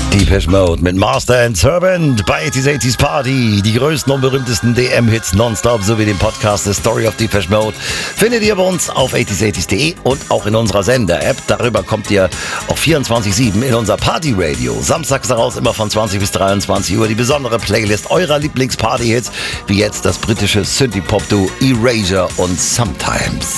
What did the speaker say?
Depeche Mode mit Master and Servant bei 80's Party. Die größten und berühmtesten DM-Hits nonstop sowie den Podcast The Story of Depeche Mode findet ihr bei uns auf 80s80s.de und auch in unserer Sender-App. Darüber kommt ihr auch 24/7 in unser Party-Radio. Samstags daraus immer von 20 bis 23 Uhr die besondere Playlist eurer Lieblings-Party-Hits, wie jetzt das britische Synthie-Pop-Duo Erasure und Sometimes.